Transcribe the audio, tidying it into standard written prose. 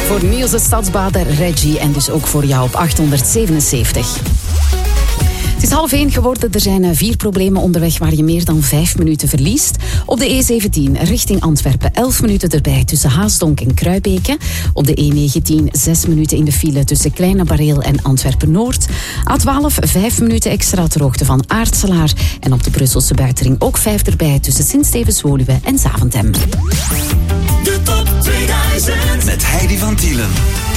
Voor Niels' stadsbader Reggie en dus ook voor jou op 877. Het is 12:30 geworden. Er zijn 4 problemen onderweg waar je meer dan 5 minuten verliest. Op de E17 richting Antwerpen 11 minuten erbij tussen Haasdonk en Kruibeke. Op de E19 6 minuten in de file tussen Kleine Bareel en Antwerpen-Noord. A12 5 minuten extra ter hoogte van Aartselaar. En op de Brusselse buitenring ook 5 erbij tussen Sint-Stevens-Woluwe en Zaventem. De top 2000 met Heidi van Tielen.